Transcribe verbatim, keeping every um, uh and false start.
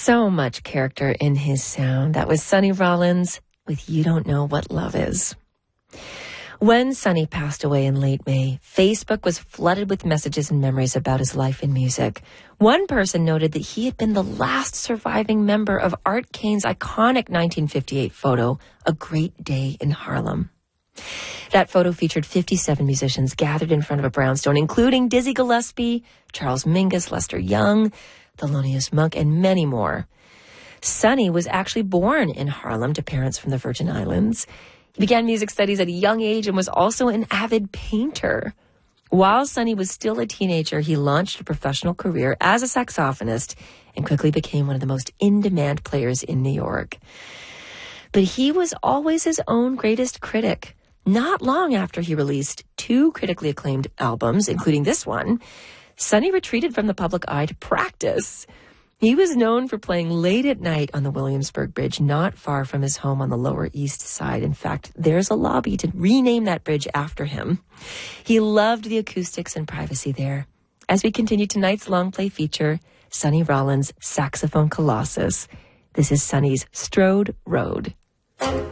So much character in his sound. That was Sonny Rollins with You Don't Know What Love Is. When Sonny passed away in late May, Facebook was flooded with messages and memories about his life in music. One person noted that he had been the last surviving member of Art Kane's iconic nineteen fifty-eight photo, A Great Day in Harlem. That photo featured fifty-seven musicians gathered in front of a brownstone, including Dizzy Gillespie, Charles Mingus, Lester Young, Thelonious Monk, and many more. Sonny was actually born in Harlem to parents from the Virgin Islands. He began music studies at a young age and was also an avid painter. While Sonny was still a teenager, he launched a professional career as a saxophonist and quickly became one of the most in-demand players in New York. But he was always his own greatest critic. Not long after he released two critically acclaimed albums, including this one, Sonny retreated from the public eye to practice. He was known for playing late at night on the Williamsburg Bridge, not far from his home on the Lower East Side. In fact, there's a lobby to rename that bridge after him. He loved the acoustics and privacy there. As we continue tonight's long play feature, Sonny Rollins' Saxophone Colossus. This is Sonny's Strode Road.